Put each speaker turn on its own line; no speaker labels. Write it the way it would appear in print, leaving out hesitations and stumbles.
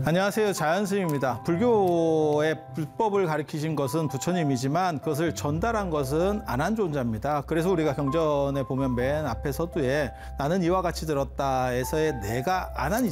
안녕하세요. 자연스님입니다. 불교의 불법을 가르치신 것은 부처님이지만 그것을 전달한 것은 안한존자입니다. 그래서 우리가 경전에 보면 맨 앞에 서두에 나는 이와 같이 들었다에서의 내가 안한이